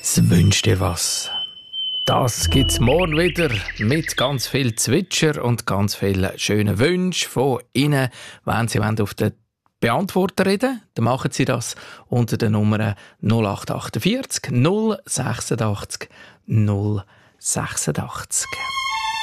Es wünscht dir was. Das gibt's morgen wieder mit ganz viel Zwitscher und ganz vielen schönen Wünschen von Ihnen. Wenn Sie auf den Beantworter reden, dann machen Sie das unter der Nummer 0848 086 086.